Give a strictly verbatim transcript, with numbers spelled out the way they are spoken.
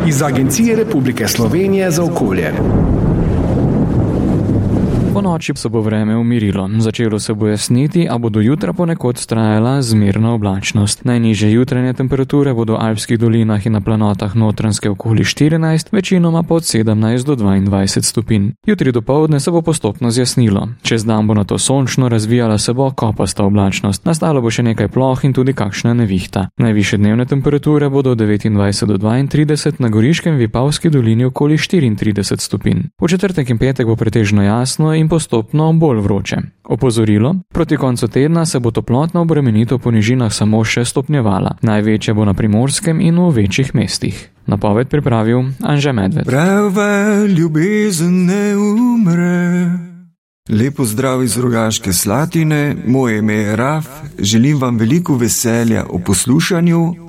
iz Agencije Republike Slovenije za okolje. Po noči se bo vreme umirilo, začelo se bo jasniti, a bo do jutra ponekod trajala zmerna oblačnost. Najnižje jutranje temperature bodo v alpskih dolinah in na planotah Notranjske okoli štirinajst, večinoma pa od sedemnajst do dvaindvajset stopinj. Jutri dopoldne se bo postopno zjasnilo. Čez dan bo nato sončno, razvijala se bo kopasta oblačnost. Nastalo bo še nekaj ploh in tudi kakšna nevihta. Najvišje dnevne temperature bodo od devetindvajset do dvaintrideset, na Goriškem v Vipavski dolini okoli štiriintrideset stopinj. V četrtek in petek bo pretežno jasno in postopno bolj vroče. Opozorilo: proti koncu tedna se bo toplotna obremenitev po nižinah samo še stopnjevala. Največja bo na Primorskem in v večjih mestih. Napoved pripravil Anže Medved. Prava ljubezen ne umre. Lepo zdrav iz Rogaške Slatine, moje ime je Raf, želim vam veliko veselja ob poslušanju